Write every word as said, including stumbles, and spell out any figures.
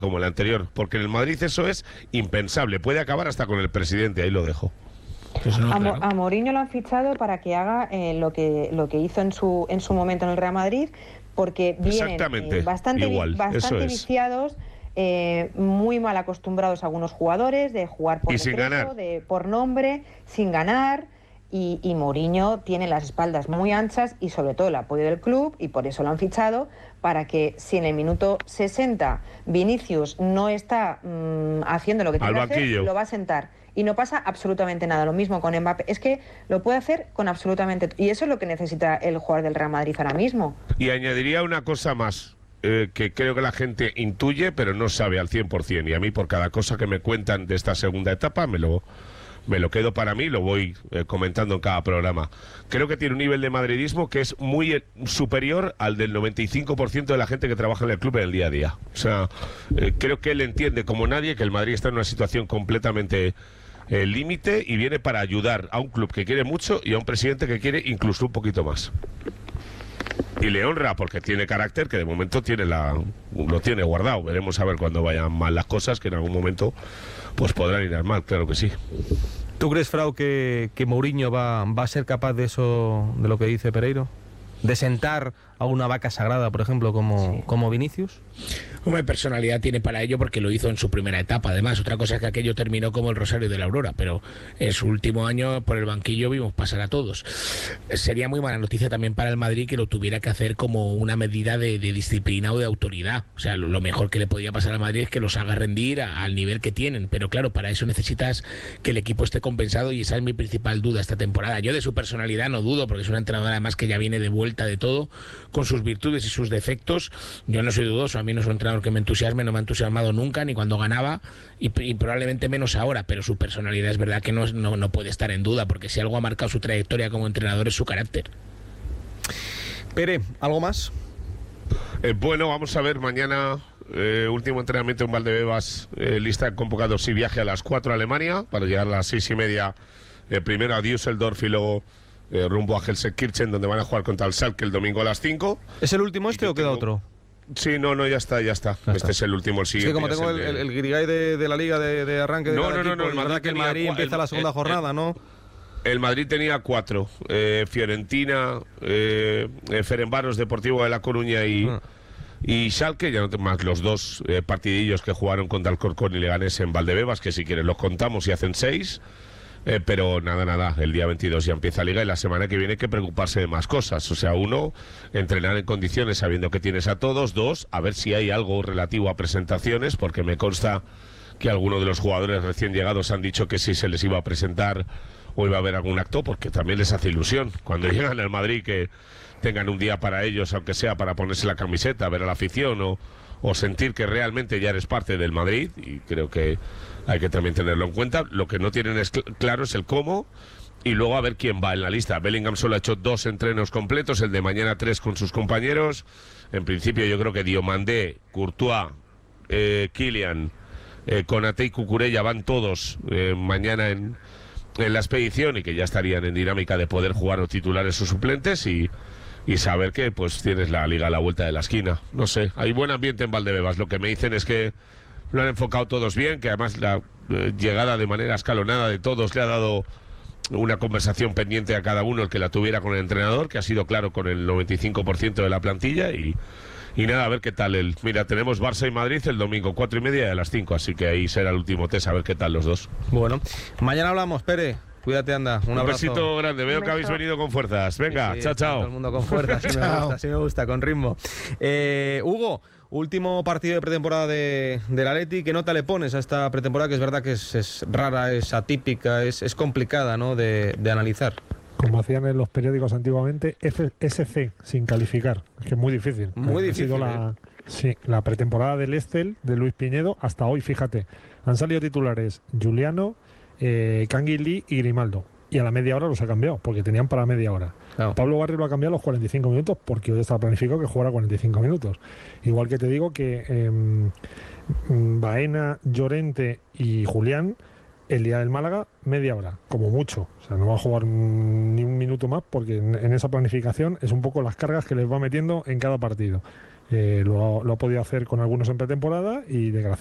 como el anterior, porque en el Madrid eso es impensable, puede acabar hasta con el presidente, ahí lo dejo. Pues no, a, Mo, claro. a Mourinho lo han fichado para que haga eh, lo que lo que hizo en su en su momento en el Real Madrid, porque vienen eh, bastante, igual, bastante viciados, eh, muy mal acostumbrados a algunos jugadores, de jugar por y sin ganar. de por nombre, sin ganar. Y, y Mourinho tiene las espaldas muy anchas y sobre todo el apoyo del club, y por eso lo han fichado, para que si en el minuto sesenta Vinicius no está mmm, haciendo lo que tiene que hacer, lo va a sentar. Y no pasa absolutamente nada. Lo mismo con Mbappé. Es que lo puede hacer con absolutamente... Y eso es lo que necesita el jugador del Real Madrid ahora mismo. Y añadiría una cosa más, eh, que creo que la gente intuye, pero no sabe al cien por cien. Y a mí, por cada cosa que me cuentan de esta segunda etapa, me lo... me lo quedo para mí, lo voy eh, comentando en cada programa. Creo que tiene un nivel de madridismo que es muy eh, superior al del noventa y cinco por ciento de la gente que trabaja en el club en el día a día. O sea, eh, creo que él entiende como nadie que el Madrid está en una situación completamente eh, límite y viene para ayudar a un club que quiere mucho y a un presidente que quiere incluso un poquito más. Y le honra porque tiene carácter, que de momento tiene la, lo tiene guardado. Veremos a ver cuando vayan mal las cosas, que en algún momento pues podrán ir mal, claro que sí. ¿Tú crees, Frau, que, que Mourinho va, va a ser capaz de eso, de lo que dice Pereiro? ¿De sentar a una vaca sagrada, por ejemplo, como, sí. como Vinicius? Hombre, personalidad tiene para ello porque lo hizo en su primera etapa. Además, otra cosa es que aquello terminó como el Rosario de la Aurora, pero en su último año por el banquillo vimos pasar a todos. Sería muy mala noticia también para el Madrid que lo tuviera que hacer como una medida de, de disciplina o de autoridad. O sea, lo, lo mejor que le podía pasar al Madrid es que los haga rendir a, al nivel que tienen. Pero claro, para eso necesitas que el equipo esté compensado y esa es mi principal duda esta temporada. Yo de su personalidad no dudo, porque es una entrenadora además que ya viene de vuelta de todo, con sus virtudes y sus defectos. Yo no soy dudoso, a mí no es un entrenador que me entusiasme, no me ha entusiasmado nunca, ni cuando ganaba, y, y probablemente menos ahora, pero su personalidad es verdad que no, no, no puede estar en duda, porque si algo ha marcado su trayectoria como entrenador es su carácter. Pere, ¿algo más? Eh, bueno, vamos a ver, mañana eh, último entrenamiento en Valdebebas, eh, lista de convocados y viaje a las cuatro a Alemania, para llegar a las seis y media, eh, primero a Düsseldorf y luego eh, rumbo a Gelsenkirchen, donde van a jugar contra el Schalke el domingo a las cinco. ¿Es el último este o queda tengo... otro? Sí, no, no, ya está, ya está. Ya este está. Es el último, el siguiente. Es que como tengo el, el, el grigay de, de la liga de, de arranque de no, cada no, equipo, no, no, el verdad que el Madrid empieza el, la segunda el, jornada, ¿no? El Madrid tenía cuatro. Eh, Fiorentina, eh, Ferencváros, Deportivo de La Coruña y, ah. y Schalke, ya no tengo más los dos eh, partidillos que jugaron contra el Corcón y Leganés en Valdebebas, que si quieres los contamos y hacen seis. Eh, pero nada, nada, el día veintidós ya empieza Liga y la semana que viene hay que preocuparse de más cosas. O sea, uno, entrenar en condiciones sabiendo que tienes a todos. Dos, a ver si hay algo relativo a presentaciones, porque me consta que algunos de los jugadores recién llegados han dicho que sí se les iba a presentar o iba a haber algún acto, porque también les hace ilusión cuando llegan al Madrid que tengan un día para ellos, aunque sea para ponerse la camiseta, ver a la afición o, o sentir que realmente ya eres parte del Madrid, y creo que hay que también tenerlo en cuenta. Lo que no tienen es cl- claro es el cómo, y luego a ver quién va en la lista. Bellingham solo ha hecho dos entrenos completos, el de mañana tres con sus compañeros. En principio yo creo que Diomandé, Courtois, eh, Kylian, eh, Konaté y Cucurella van todos eh, mañana en, en la expedición, y que ya estarían en dinámica de poder jugar o titulares o suplentes, y, y saber que pues tienes la Liga a la vuelta de la esquina. No sé, hay buen ambiente en Valdebebas. Lo que me dicen es que lo han enfocado todos bien, que además la eh, llegada de manera escalonada de todos le ha dado una conversación pendiente a cada uno, el que la tuviera con el entrenador, que ha sido claro con el noventa y cinco por ciento de la plantilla, y, y nada, a ver qué tal. El, mira, tenemos Barça y Madrid el domingo, cuatro y media y a las cinco, así que ahí será el último test, a ver qué tal los dos. Bueno, mañana hablamos, Pere. Cuídate, anda. Un, un abrazo. besito grande. Veo que habéis venido con fuerzas. Venga, sí, sí, chao, chao. Todo el mundo con fuerzas. Sí me gusta, sí me gusta, con ritmo. Eh, Hugo, último partido de pretemporada de, del Atleti. ¿Qué nota le pones a esta pretemporada? Que es verdad que es, es rara, es atípica, es, es complicada, ¿no?, de, de analizar. Como hacían en los periódicos antiguamente, F, S C, sin calificar. Es que es muy difícil. Muy ha difícil. Sido la, ¿eh? Sí, la pretemporada del Estel, de Luis Piñedo, hasta hoy, fíjate. Han salido titulares Juliano, eh, Canguilí y Grimaldo. Y a la media hora los ha cambiado, porque tenían para media hora. Claro. Pablo Barrio lo ha cambiado a los cuarenta y cinco minutos, porque hoy está planificado que jugara cuarenta y cinco minutos. Igual que te digo que eh, Baena, Llorente y Julián, el día del Málaga, media hora, como mucho. O sea, no va a jugar ni un minuto más, porque en, en esa planificación es un poco las cargas que les va metiendo en cada partido. Eh, lo, lo ha podido hacer con algunos en pretemporada y desgraciadamente